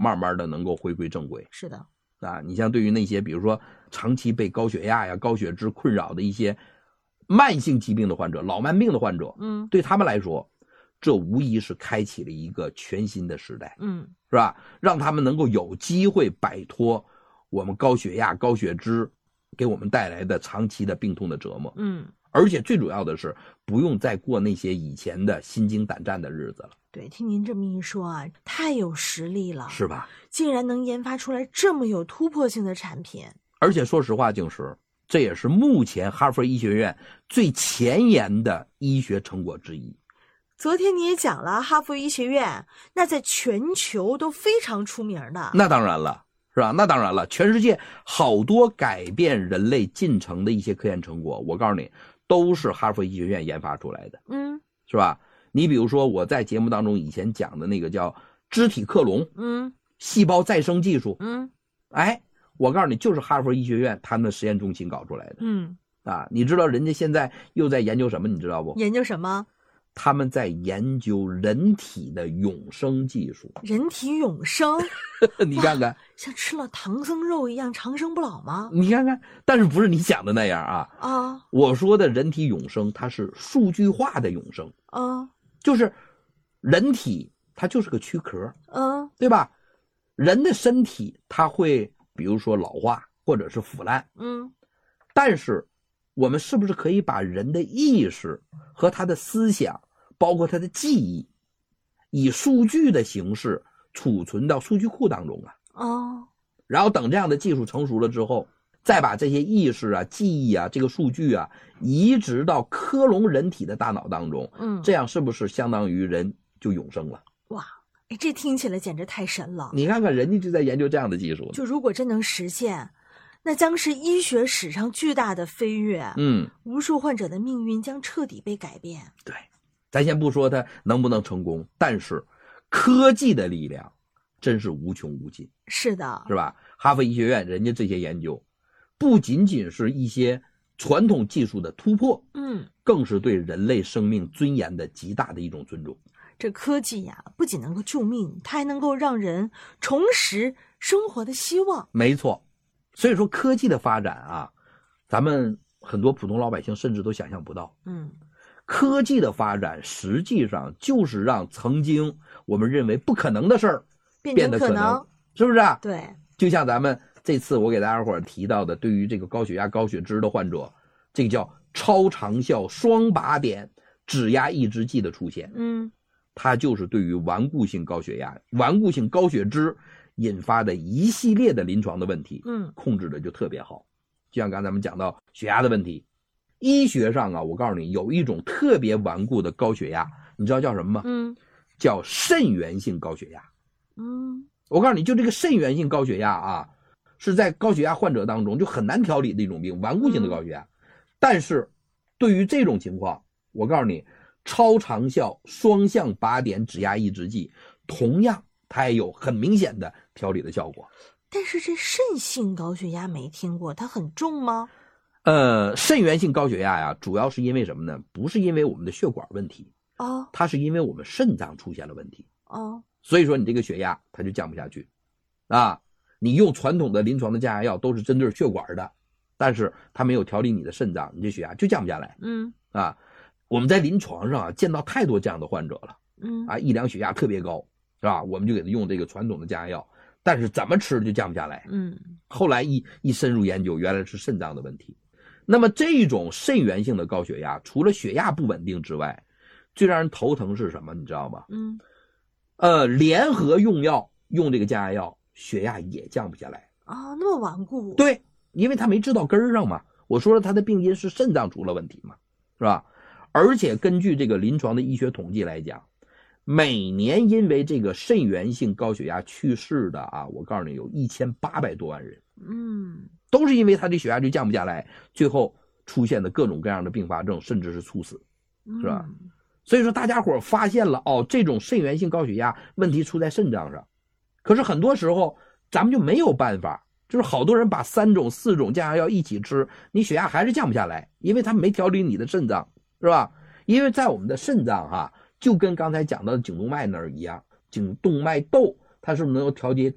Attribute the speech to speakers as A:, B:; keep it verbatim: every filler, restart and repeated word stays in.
A: 慢慢的能够回归正轨。
B: 是的
A: 啊，你像对于那些比如说长期被高血压呀、高血脂困扰的一些慢性疾病的患者、老慢病的患者，
B: 嗯，
A: 对他们来说，这无疑是开启了一个全新的时代，
B: 嗯，
A: 是吧？让他们能够有机会摆脱我们高血压、高血脂给我们带来的长期的病痛的折磨，
B: 嗯，
A: 而且最主要的是不用再过那些以前的心惊胆战的日子了。
B: 对，听您这么一说啊，太有实力了，
A: 是吧？
B: 竟然能研发出来这么有突破性的产品。
A: 而且说实话，静石，这也是目前哈佛医学院最前沿的医学成果之一。
B: 昨天你也讲了，哈佛医学院那在全球都非常出名的。
A: 那当然了，是吧？那当然了，全世界好多改变人类进程的一些科研成果，我告诉你，都是哈佛医学院研发出来的，
B: 嗯，
A: 是吧？你比如说我在节目当中以前讲的那个叫肢体克隆，
B: 嗯，
A: 细胞再生技术，
B: 嗯，
A: 哎，我告诉你，就是哈佛医学院他们的实验中心搞出来的，
B: 嗯，
A: 啊，你知道人家现在又在研究什么？你知道不？
B: 研究什么？
A: 他们在研究人体的永生技术。
B: 人体永生？
A: 你看看，
B: 像吃了唐僧肉一样长生不老吗？
A: 你看看，但是不是你想的那样啊？
B: 啊，
A: 我说的人体永生，它是数据化的永生，
B: 啊，
A: 就是人体它就是个躯壳，
B: 嗯，
A: 对吧？人的身体它会比如说老化或者是腐烂，
B: 嗯，
A: 但是我们是不是可以把人的意识和他的思想，包括他的记忆，以数据的形式储存到数据库当中啊？
B: 哦，
A: 然后等这样的技术成熟了之后，再把这些意识啊、记忆啊、这个数据啊移植到克隆人体的大脑当中，
B: 嗯，
A: 这样是不是相当于人就永生了？
B: 哇，哎，这听起来简直太神了！
A: 你看看人家就在研究这样的技术呢。
B: 就如果真能实现，那将是医学史上巨大的飞跃。
A: 嗯，
B: 无数患者的命运将彻底被改变。
A: 对，咱先不说它能不能成功，但是科技的力量真是无穷无尽。
B: 是的，
A: 是吧？哈佛医学院人家这些研究，不仅仅是一些传统技术的突破，
B: 嗯，
A: 更是对人类生命尊严的极大的一种尊重。
B: 这科技呀，不仅能够救命，它还能够让人重拾生活的希望。
A: 没错，所以说科技的发展啊，咱们很多普通老百姓甚至都想象不到。
B: 嗯，
A: 科技的发展实际上就是让曾经我们认为不可能的事儿变得可能，是不是啊？
B: 对，
A: 就像咱们这次我给大家伙儿提到的，对于这个高血压、高血脂的患者，这个叫超长效双靶点脂压抑制剂的出现，
B: 嗯，
A: 它就是对于顽固性高血压、顽固性高血脂引发的一系列的临床的问题，
B: 嗯，
A: 控制的就特别好。就像刚才咱们讲到血压的问题，医学上啊，我告诉你，有一种特别顽固的高血压，你知道叫什么吗？
B: 嗯，
A: 叫肾源性高血压。
B: 嗯，
A: 我告诉你，就这个肾源性高血压啊，是在高血压患者当中就很难调理的一种病，顽固性的高血压。嗯、但是，对于这种情况，我告诉你，超长效双向靶点脂压抑制剂，同样它也有很明显的调理的效果。
B: 但是这肾性高血压没听过，它很重吗？
A: 呃，肾源性高血压呀，主要是因为什么呢？不是因为我们的血管问题，
B: 哦，
A: 它是因为我们肾脏出现了问题。
B: 哦，
A: 所以说你这个血压它就降不下去，啊，你用传统的临床的降压药都是针对血管的，但是它没有调理你的肾脏，你这血压就降不下来。
B: 嗯，
A: 啊，我们在临床上啊见到太多这样的患者了，
B: 嗯，
A: 啊，一量血压特别高，是吧？我们就给他用这个传统的降压药，但是怎么吃就降不下来。
B: 嗯，
A: 后来一一深入研究，原来是肾脏的问题。那么这种肾源性的高血压，除了血压不稳定之外，最让人头疼是什么？你知道吗？
B: 嗯，
A: 呃，联合用药用这个降压药，血压也降不下来
B: 啊、哦，那么顽固。
A: 对，因为他没治到根儿上嘛。我说了，他的病因是肾脏出了问题嘛，是吧？而且根据这个临床的医学统计来讲，每年因为这个肾源性高血压去世的啊，我告诉你有一千八百多万人。
B: 嗯，
A: 都是因为他这血压就降不下来，最后出现的各种各样的并发症，甚至是猝死，是吧？嗯、所以说大家伙发现了哦，这种肾源性高血压问题出在肾脏上，可是很多时候咱们就没有办法，就是好多人把三种四种降压药一起吃，你血压还是降不下来，因为他没调理你的肾脏，是吧？因为在我们的肾脏哈、啊，就跟刚才讲到的颈动脉那儿一样，颈动脉窦它是不是能够调节